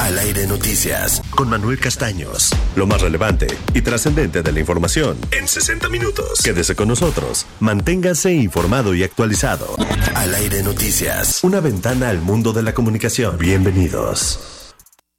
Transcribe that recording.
Al Aire Noticias, con Manuel Castaños. Lo más relevante y trascendente de la información en 60 minutos. Quédese con nosotros. Manténgase informado y actualizado. Al Aire Noticias, una ventana al mundo de la comunicación. Bienvenidos.